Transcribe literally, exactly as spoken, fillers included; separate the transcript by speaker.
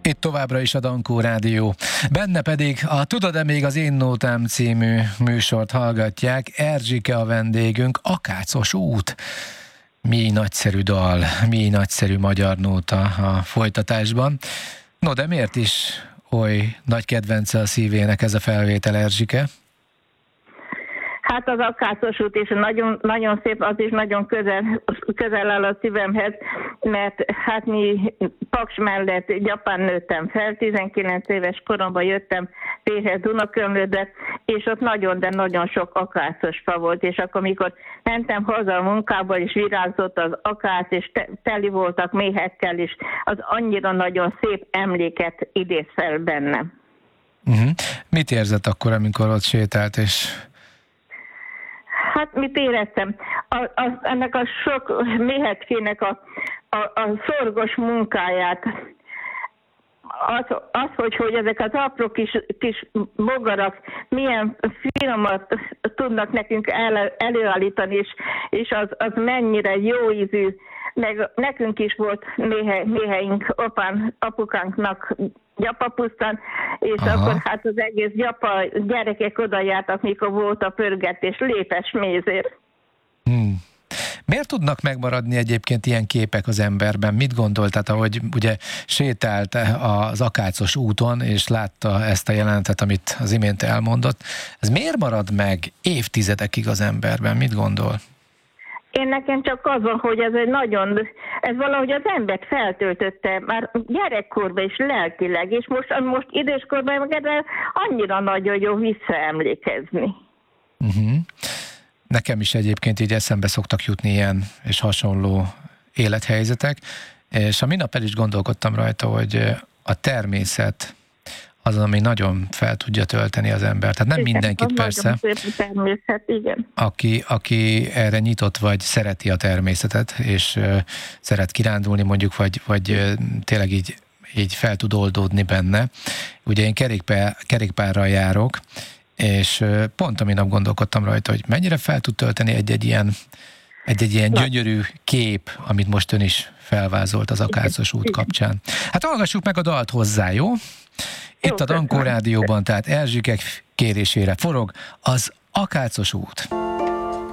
Speaker 1: Itt továbbra is a Dankó Rádió. Benne pedig a Tudod-e még az Én Nótám című műsort hallgatják. Erzsike a vendégünk, Akácos út. Mi nagyszerű dal, mi nagyszerű magyar nóta a folytatásban. No, de miért is oly nagy kedvence a szívének ez a felvétel, Erzsike?
Speaker 2: Hát az Akácos út is nagyon, nagyon szép, az is nagyon közel, közel áll a szívemhez, mert hát mi Paks mellett Gyapán nőttem fel, tizenkilenc éves koromban jöttem Pécset Dunakömlődre, és ott nagyon, de nagyon sok akácos fa volt, és akkor, amikor mentem haza a munkából, és virágzott az akác, és te, teli voltak méhekkel is, az annyira nagyon szép emléket idéz fel bennem.
Speaker 1: Uh-huh. Mit érzett akkor, amikor ott sétált, és...
Speaker 2: Hát mit éreztem? A, a, ennek a sok méhecskének a, a, a szorgos munkáját, az, az hogy, hogy ezek az apró kis, kis bogarak milyen finomat tudnak nekünk el, előállítani, és, és az, az mennyire jó ízű, meg nekünk is volt méhe, méheink, apán, apukánknak Gyapapusztán, és Aha. akkor hát az egész Gyapa gyerekek oda jártak, mikor volt a pörgetés, Lépes mézér.
Speaker 1: Hmm. Miért tudnak megmaradni egyébként ilyen képek az emberben? Mit gondolt? Tehát ahogy ugye sétált az Akácos úton, és látta ezt a jelenetet, amit az imént elmondott, ez miért marad meg évtizedekig az emberben? Mit gondol?
Speaker 2: Én nekem csak az van, hogy ez egy nagyon, ez valahogy az embert feltöltötte, már gyerekkorban és lelkileg, és most, most időskorban meg erre annyira nagyon jó visszaemlékezni.
Speaker 1: Uh-huh. Nekem is egyébként így eszembe szoktak jutni ilyen és hasonló élethelyzetek, és a minap el is gondolkodtam rajta, hogy a természet az, ami nagyon fel tudja tölteni az embert. Tehát nem igen, mindenkit persze,
Speaker 2: természet, igen.
Speaker 1: Aki, aki erre nyitott vagy szereti a természetet, és uh, szeret kirándulni mondjuk, vagy, vagy uh, tényleg így, így fel tud oldódni benne. Ugye én kerékpár, kerékpárral járok, és uh, pont a minap gondolkodtam rajta, hogy mennyire fel tud tölteni egy-egy ilyen, egy-egy ilyen gyönyörű kép, amit most ön is felvázolt az Akácos út kapcsán. Hát hallgassuk meg a dalt hozzá, jó? Itt a Dankó Rádióban, tehát Erzsikek kérésére forog az Akácos út.